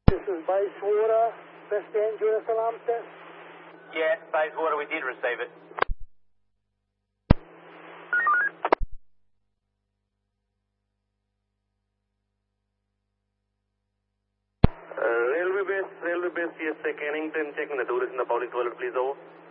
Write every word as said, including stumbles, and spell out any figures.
This is Bayswater, Best Andrew alarm test. Yeah, Bayswater, we did receive it. Uh, railway base, railway base, yes, sir, Kennington, checking the tourists in the public toilet, please, over.